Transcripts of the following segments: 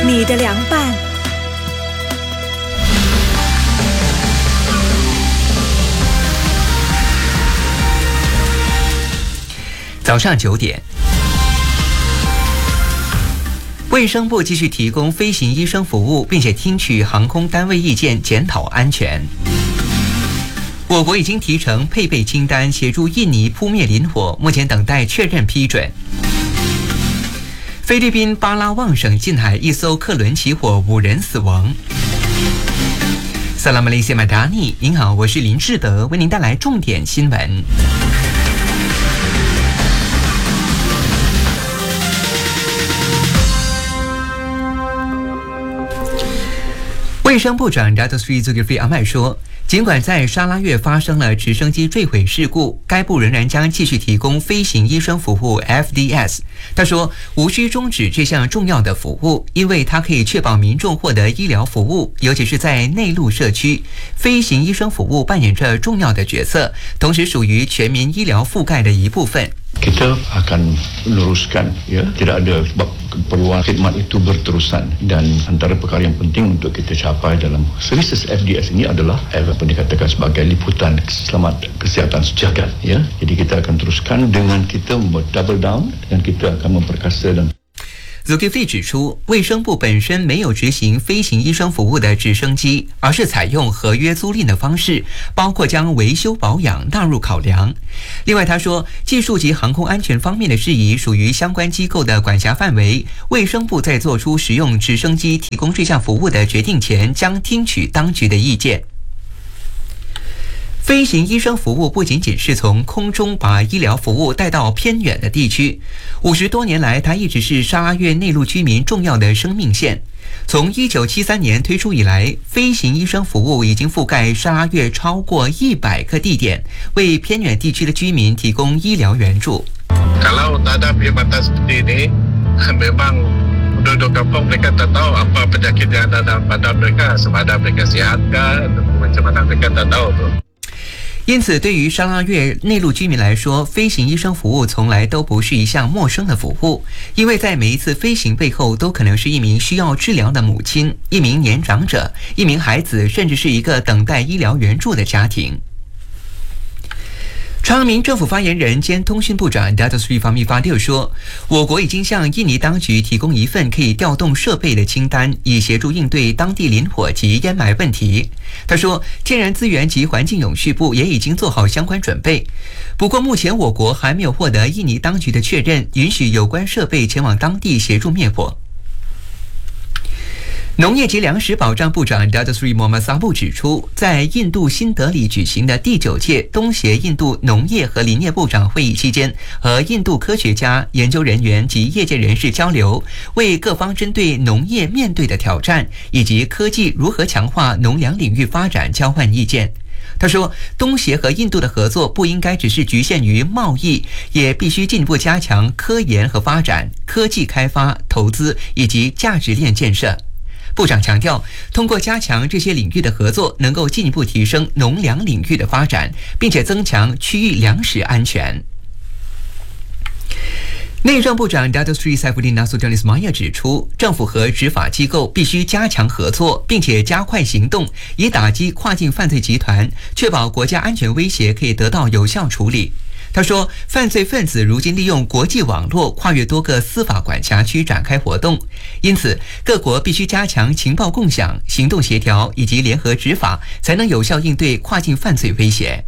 你的凉拌。 早上9点，卫生部继续提供飞行医生服务，并且听取航空单位意见，检讨安全。我国已经提呈配备清单，协助印尼扑灭林火，目前等待确认批准。菲律宾巴拉望省近海一艘客轮起火，5人死亡。萨拉马雷西马达尼，您好，我是林志德，为您带来重点新闻。卫生部长 Datuk Seri Zulkifli Ahmad 说，尽管在沙拉越发生了直升机坠毁事故，该部仍然将继续提供飞行医生服务 FDS。他说，无需终止这项重要的服务，因为它可以确保民众获得医疗服务，尤其是在内陆社区。飞行医生服务扮演着重要的角色，同时属于全民医疗覆盖的一部分。 Kita akan meneruskan, ya, tidak ada sebab keperluan khidmat itu berterusan dan antara perkara yang penting untuk kita capai dalam services FDS ini adalah apa yang dikatakan sebagai liputan kesihatan sejagat, ya. Jadi kita akan teruskan dengan kita double down dan kita akan memperkasa dan Zulkifli 指出，卫生部本身没有执行飞行医生服务的直升机，而是采用合约租赁的方式，包括将维修保养纳入考量。另外，他说，技术及航空安全方面的事宜属于相关机构的管辖范围，卫生部在做出使用直升机提供这项服务的决定前，将听取当局的意见。飞行医生服务不仅仅是从空中把医疗服务带到偏远的地区，50多年来，它一直是沙拉越内陆居民重要的生命线。从1973年推出以来，飞行医生服务已经覆盖沙拉越超过100个地点，为偏远地区的居民提供医疗援助。 Kalau tak ada perkhidmatan seperti ini, memang penduduk kampung mereka tak tahu apa penyakit yang ada dalam badan mereka, sama ada mereka sihat ke, macam mana mereka tak tahu tu。 因此，对于沙拉越内陆居民来说，飞行医生服务从来都不是一项陌生的服务，因为在每一次飞行背后，都可能是一名需要治疗的母亲、一名年长者、一名孩子，甚至是一个等待医疗援助的家庭。昌明政府发言人兼通讯部长 Datuk Seri Fahmi Fadil 说，我国已经向印尼当局提供一份可以调动设备的清单，以协助应对当地林火及烟霾问题。他说，天然资源及环境永续部也已经做好相关准备。不过，目前我国还没有获得印尼当局的确认，允许有关设备前往当地协助灭火。农业及粮食保障部长 Datuk Seri Muhammad Sabu 指出，在印度新德里举行的第9届东协印度农业和林业部长会议期间，和印度科学家、研究人员及业界人士交流，为各方针对农业面对的挑战以及科技如何强化农粮领域发展交换意见。他说，东协和印度的合作不应该只是局限于贸易，也必须进一步加强科研和发展、科技开发、投资以及价值链建设。部长强调，通过加强这些领域的合作，能够进一步提升农粮领域的发展，并且增强区域粮食安全。内政部长 Datuk Seri Saifuddin Nasution Ismail 指出，政府和执法机构必须加强合作，并且加快行动，以打击跨境犯罪集团，确保国家安全威胁可以得到有效处理。他说，犯罪分子如今利用国际网络跨越多个司法管辖区展开活动，因此各国必须加强情报共享、行动协调以及联合执法，才能有效应对跨境犯罪威胁。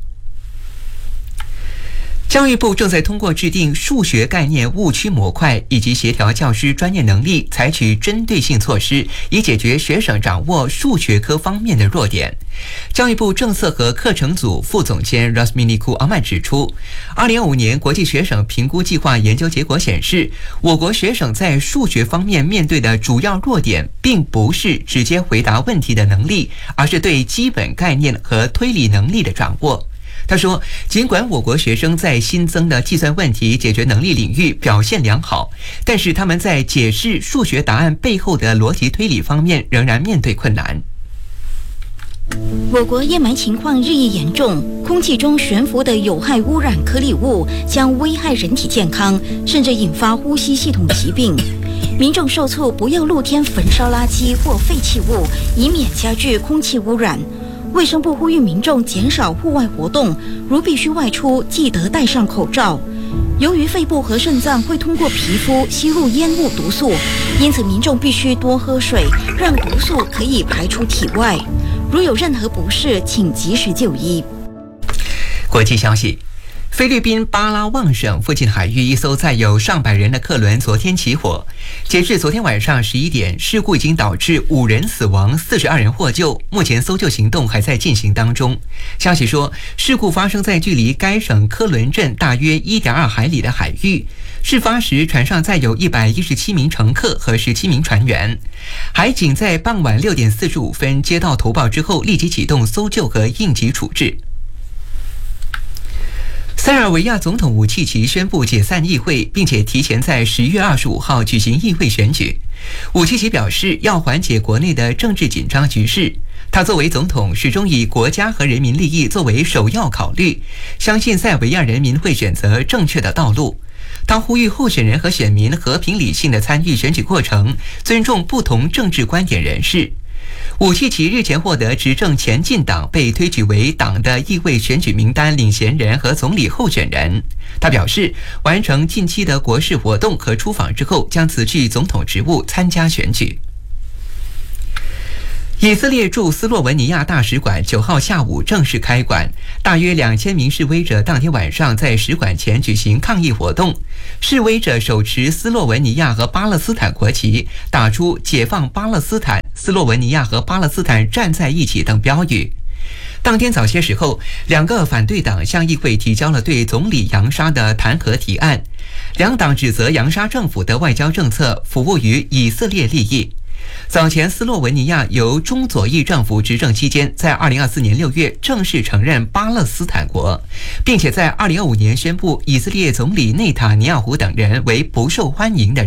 教育部正在通过制定数学概念误区模块以及协调教师专业能力，采取针对性措施，以解决学生掌握数学科方面的弱点。教育部政策和课程组副总监 Rasminiku Ahmad 指出，2025年国际学生评估计划研究结果显示，我国学生在数学方面面对的主要弱点，并不是直接回答问题的能力，而是对基本概念和推理能力的掌握。他说，尽管我国学生在新增的计算问题解决能力领域表现良好，但是他们在解释数学答案背后的逻辑推理方面仍然面对困难。 我国烟霾情况日益严重，空气中悬浮的有害污染颗粒物将危害人体健康，甚至引发呼吸系统疾病。 民众受促不要露天焚烧垃圾或废弃物，以免加剧空气污染。卫生部呼吁民众减少户外活动，如必须外出，记得戴上口罩。由于肺部和肾脏会通过皮肤吸入烟雾毒素，因此民众必须多喝水，让毒素可以排出体外。如有任何不适，请及时就医。 国际消息。菲律宾巴拉望省附近海域一艘载有上百人的客轮昨天起火，截至昨天晚上11点，事故已经导致5人死亡，42人获救，目前搜救行动还在进行当中。消息说，事故发生在距离该省科伦镇大约 1.2 海里的海域，事发时船上载有117名乘客和17名船员。海警在傍晚6点45分接到投报之后，立即启动搜救和应急处置。塞尔维亚总统武契奇宣布解散议会，并且提前在10月25号举行议会选举。武契奇表示要缓解国内的政治紧张局势，他作为总统始终以国家和人民利益作为首要考虑，相信塞尔维亚人民会选择正确的道路。他呼吁候选人和选民和平理性地参与选举过程，尊重不同政治观点人士。武契奇日前获得执政前进党被推举为党的议会选举名单领衔人和总理候选人。他表示，完成近期的国事活动和出访之后，将辞去总统职务参加选举。以色列驻斯洛文尼亚大使馆9号下午正式开馆，大约2000名示威者当天晚上在使馆前举行抗议活动。示威者手持斯洛文尼亚和巴勒斯坦国旗，打出解放巴勒斯坦、斯洛文尼亚和巴勒斯坦站在一起等标语。当天早些时候，2个反对党向议会提交了对总理扬沙的弹劾提案。两党指责扬沙政府的外交政策服务于以色列利益。早前，斯洛文尼亚由中左翼政府执政期间，在2024年6月正式承认巴勒斯坦国，并且在2025年宣布以色列总理内塔尼亚胡等人为不受欢迎的人。